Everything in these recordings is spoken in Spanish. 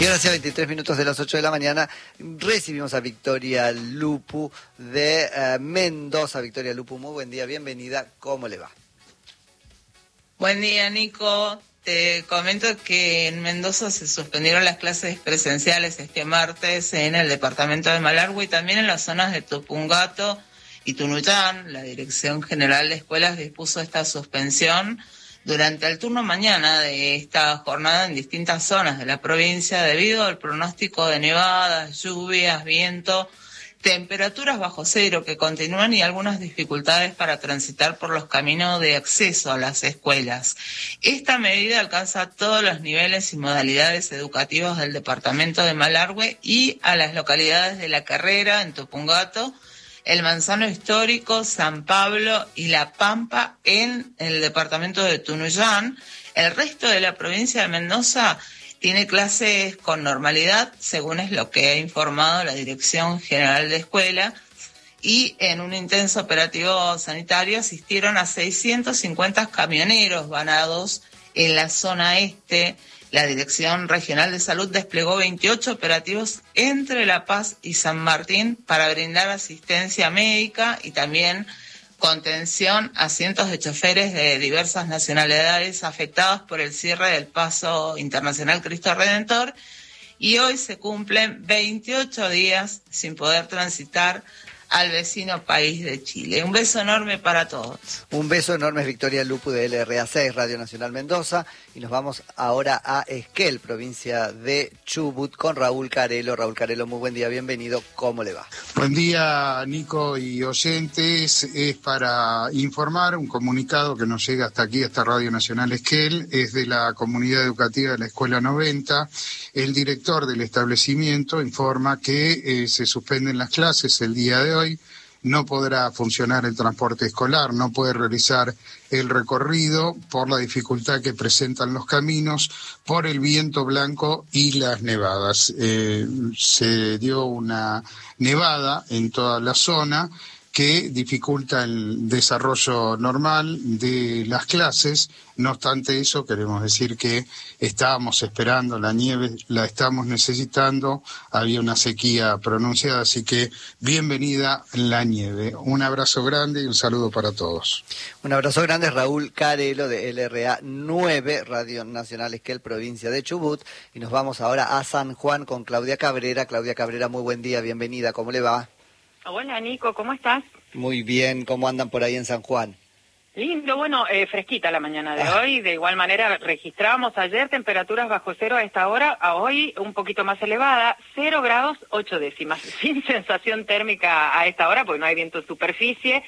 Y ahora, hace 23 minutos de las 8 de la mañana, recibimos a Victoria Lupu de Mendoza. Victoria Lupu, muy buen día, bienvenida. ¿Cómo le va? Buen día, Nico. Te comento que en Mendoza se suspendieron las clases presenciales este martes en el departamento de Malargüe y también en las zonas de Tupungato y Tunuyán. La Dirección General de Escuelas dispuso esta suspensión durante el turno mañana de esta jornada en distintas zonas de la provincia debido al pronóstico de nevadas, lluvias, viento, temperaturas bajo cero que continúan y algunas dificultades para transitar por los caminos de acceso a las escuelas. Esta medida alcanza todos los niveles y modalidades educativas del departamento de Malargüe y a las localidades de La Carrera, en Tupungato, el Manzano Histórico, San Pablo y La Pampa en el departamento de Tunuyán. El resto de la provincia de Mendoza tiene clases con normalidad, según es lo que ha informado la Dirección General de Escuela, y en un intenso operativo sanitario asistieron a 650 camioneros varados en la zona este. La Dirección Regional de Salud desplegó 28 operativos entre La Paz y San Martín para brindar asistencia médica y también contención a cientos de choferes de diversas nacionalidades afectados por el cierre del Paso Internacional Cristo Redentor, y hoy se cumplen 28 días sin poder transitar al vecino país de Chile. Un beso enorme para todos. Un beso enorme, Victoria Lupu de LRA6, Radio Nacional Mendoza. Y nos vamos ahora a Esquel, provincia de Chubut, con Raúl Carelo. Raúl Carelo, muy buen día, bienvenido. ¿Cómo le va? Buen día, Nico y oyentes. Es para informar un comunicado que nos llega hasta aquí, hasta Radio Nacional Esquel. Es de la comunidad educativa de la Escuela 90. El director del establecimiento informa que se suspenden las clases el día de hoy. No podrá funcionar el transporte escolar, no puede realizar el recorrido por la dificultad que presentan los caminos, por el viento blanco y las nevadas. Se dio una nevada en toda la zona que dificulta el desarrollo normal de las clases. No obstante eso, queremos decir que estábamos esperando la nieve, la estamos necesitando, había una sequía pronunciada, así que bienvenida la nieve. Un abrazo grande y un saludo para todos. Un abrazo grande, Raúl Carelo de LRA 9, Radio Nacional Esquel, provincia de Chubut. Y nos vamos ahora a San Juan con Claudia Cabrera. Claudia Cabrera, muy buen día, bienvenida, ¿cómo le va? Hola, Nico, ¿cómo estás? Muy bien, ¿cómo andan por ahí en San Juan? Lindo, bueno, fresquita la mañana de hoy. De igual manera, registrábamos ayer temperaturas bajo cero a esta hora, a hoy un poquito más elevada, 0 grados 8 décimas, sin sensación térmica a esta hora, porque no hay viento en superficie,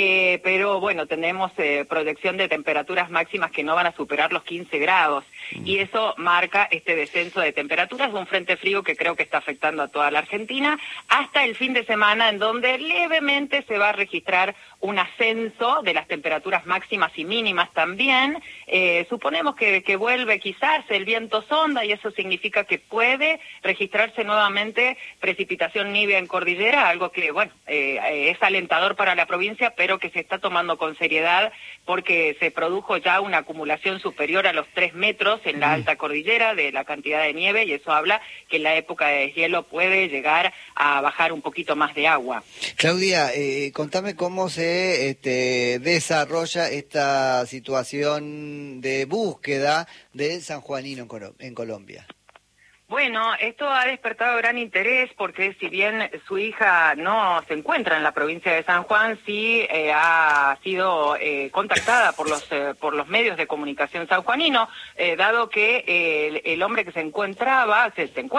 pero bueno, tenemos proyección de temperaturas máximas que no van a superar los 15 grados, y eso marca este descenso de temperaturas de un frente frío que creo que está afectando a toda la Argentina, hasta el fin de semana, en donde levemente se va a registrar un ascenso de las temperaturas máximas y mínimas también. Suponemos que vuelve quizás el viento sonda, y eso significa que puede registrarse nuevamente precipitación nívea en cordillera, algo que, bueno, es alentador para la provincia, pero que se está tomando con seriedad porque se produjo ya una acumulación superior a los 3 metros en la alta cordillera de la cantidad de nieve, y eso habla que en la época de deshielo puede llegar a bajar un poquito más de agua. Claudia, contame cómo se desarrolla esta situación de búsqueda del sanjuanino en Colombia. Bueno, esto ha despertado gran interés porque si bien su hija no se encuentra en la provincia de San Juan, sí ha sido contactada por los medios de comunicación sanjuanino, dado que el hombre que se encuentra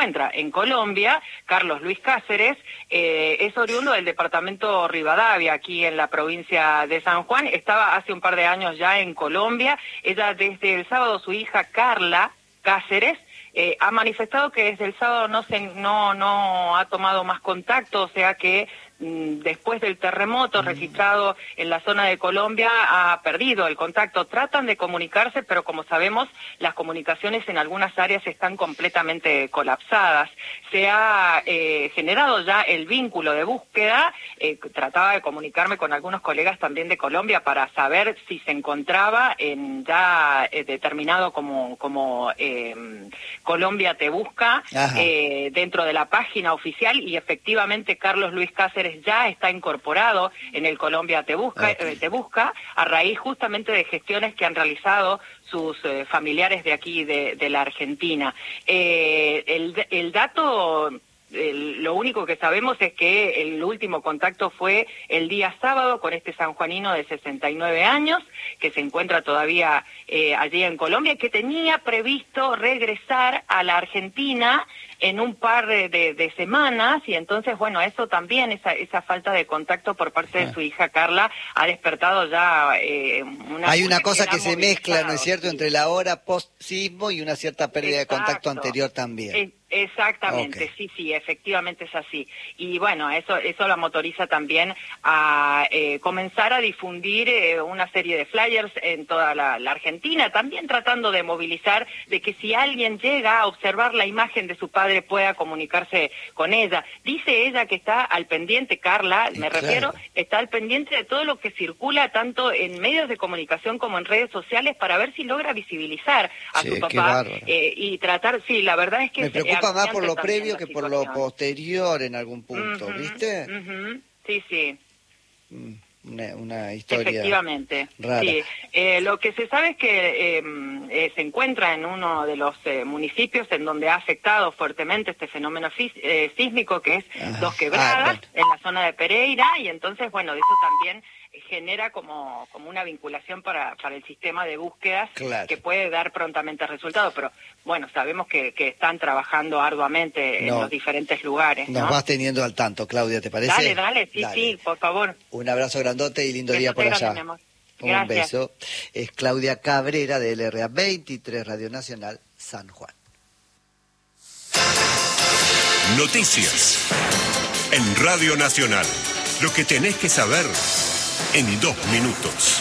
en Colombia, Carlos Luis Cáceres, es oriundo del departamento Rivadavia, aquí en la provincia de San Juan. Estaba hace un par de años ya en Colombia. Ella, desde el sábado, su hija Carla Cáceres ha manifestado que desde el sábado no ha tomado más contacto, o sea que después del terremoto registrado en la zona de Colombia, ha perdido el contacto. Tratan de comunicarse, pero como sabemos, las comunicaciones en algunas áreas están completamente colapsadas. Se ha generado ya el vínculo de búsqueda. Trataba de comunicarme con algunos colegas también de Colombia para saber si se encontraba en ya determinado como Colombia Te Busca dentro de la página oficial, y efectivamente Carlos Luis Cáceres ya está incorporado en el Colombia Te Busca a raíz justamente de gestiones que han realizado sus familiares de aquí, de la Argentina. El dato... lo único que sabemos es que el último contacto fue el día sábado con este sanjuanino de 69 años, que se encuentra todavía allí en Colombia, y que tenía previsto regresar a la Argentina en un par de semanas, y entonces, bueno, eso también, esa falta de contacto por parte de su hija Carla, ha despertado ya Hay una cosa que se mezcla, ¿no es cierto?, entre la hora post-sismo y una cierta pérdida de contacto anterior también. Exactamente, sí, efectivamente es así. Y bueno, eso la motoriza también a comenzar a difundir una serie de flyers en toda la Argentina, también tratando de movilizar de que si alguien llega a observar la imagen de su padre pueda comunicarse con ella. Dice ella que está al pendiente, Carla, refiero, está al pendiente de todo lo que circula tanto en medios de comunicación como en redes sociales para ver si logra visibilizar a su papá y tratar, la verdad es que... Me preocupa más por lo previo que por lo posterior en algún punto, ¿viste? Sí. Una historia efectivamente rara. Sí. Lo que se sabe es que se encuentra en uno de los municipios en donde ha afectado fuertemente este fenómeno sísmico, que es Dos Quebradas, en la zona de Pereira, y entonces, bueno, eso también genera como una vinculación para el sistema de búsquedas, que puede dar prontamente resultados, pero bueno, sabemos que están trabajando arduamente en los diferentes lugares, ¿no? Nos vas teniendo al tanto, Claudia, ¿te parece? Dale, sí, por favor. Un abrazo grandote y lindo día por allá. Un beso. Es Claudia Cabrera de LRA 23, Radio Nacional, San Juan. Noticias en Radio Nacional. Lo que tenés que saber en 2 minutos.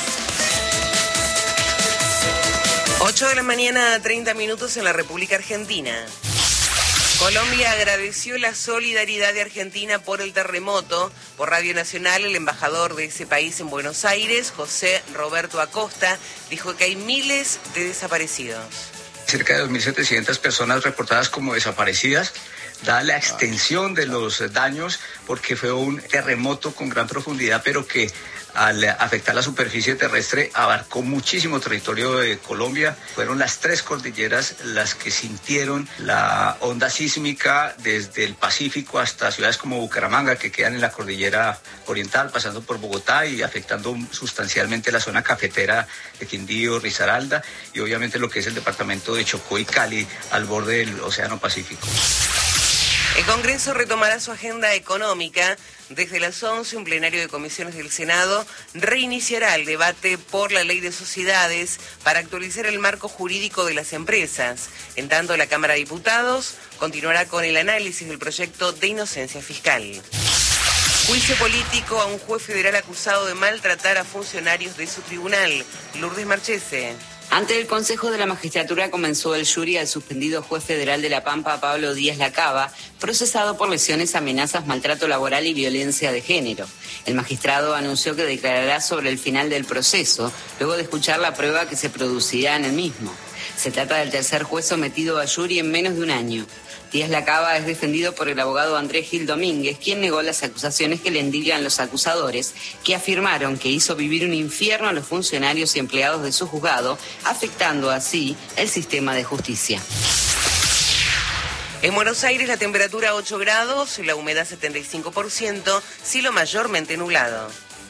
8 de la mañana, 30 minutos en la República Argentina. Colombia agradeció la solidaridad de Argentina por el terremoto. Por Radio Nacional, el embajador de ese país en Buenos Aires, José Roberto Acosta, dijo que hay miles de desaparecidos. Cerca de 2.700 personas reportadas como desaparecidas, dada la extensión de los daños, porque fue un terremoto con gran profundidad, pero que al afectar la superficie terrestre abarcó muchísimo territorio de Colombia. Fueron las 3 cordilleras las que sintieron la onda sísmica, desde el Pacífico hasta ciudades como Bucaramanga, que quedan en la cordillera oriental, pasando por Bogotá y afectando sustancialmente la zona cafetera de Quindío, Risaralda, y obviamente lo que es el departamento de Chocó y Cali, al borde del Océano Pacífico. El Congreso retomará su agenda económica. Desde las 11, un plenario de comisiones del Senado reiniciará el debate por la ley de sociedades para actualizar el marco jurídico de las empresas. En tanto, la Cámara de Diputados continuará con el análisis del proyecto de inocencia fiscal. Juicio político a un juez federal acusado de maltratar a funcionarios de su tribunal. Lourdes Marchese. Ante el Consejo de la Magistratura comenzó el jury al suspendido juez federal de La Pampa, Pablo Díaz Lacaba, procesado por lesiones, amenazas, maltrato laboral y violencia de género. El magistrado anunció que declarará sobre el final del proceso, luego de escuchar la prueba que se producirá en el mismo. Se trata del tercer juez sometido a jury en menos de un año. Díaz Lacaba es defendido por el abogado Andrés Gil Domínguez, quien negó las acusaciones que le endilgan los acusadores, que afirmaron que hizo vivir un infierno a los funcionarios y empleados de su juzgado, afectando así el sistema de justicia. En Buenos Aires la temperatura 8 grados, la humedad 75%, cielo mayormente nublado.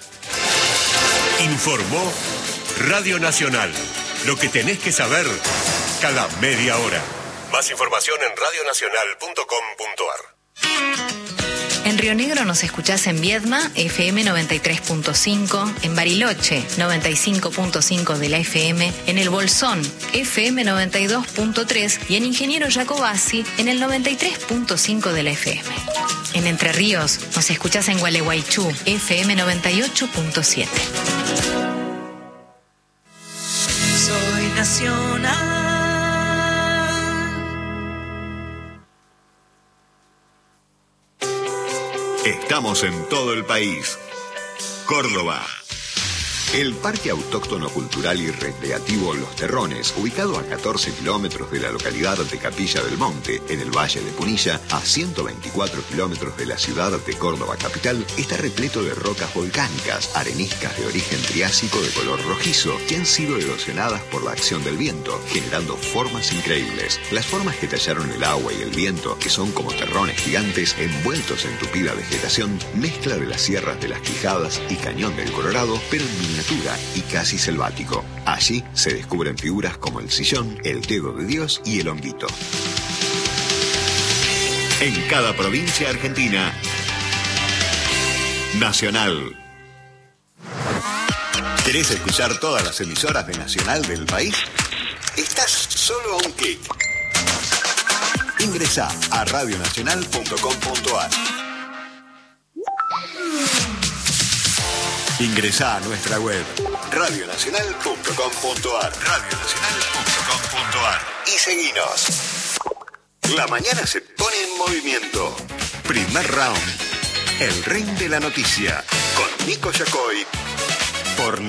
Informó Radio Nacional. Lo que tenés que saber cada media hora. Más información en radionacional.com.ar. En Río Negro nos escuchás en Viedma, FM 93.5, en Bariloche, 95.5 de la FM, en El Bolsón, FM 92.3 y en Ingeniero Jacobasi, en el 93.5 de la FM. En Entre Ríos nos escuchás en Gualeguaychú, FM 98.7. Soy nacional. Estamos en todo el país. Córdoba. El Parque Autóctono Cultural y Recreativo Los Terrones, ubicado a 14 kilómetros de la localidad de Capilla del Monte, en el Valle de Punilla, a 124 kilómetros de la ciudad de Córdoba capital, está repleto de rocas volcánicas, areniscas de origen triásico de color rojizo, que han sido erosionadas por la acción del viento, generando formas increíbles. Las formas que tallaron el agua y el viento, que son como terrones gigantes envueltos en tupida vegetación, mezcla de las sierras de las Quijadas y Cañón del Colorado, pero en miniatura y casi selvático. Allí se descubren figuras como el sillón, el dedo de Dios y el honguito. En cada provincia argentina, Nacional. ¿Querés escuchar todas las emisoras de Nacional del país? Estás solo a un clic. Ingresá a radionacional.com.ar. Ingresá a nuestra web radionacional.com.ar y seguinos. La mañana se pone en movimiento. Primer round. El ring de la noticia con Nico Yacoy por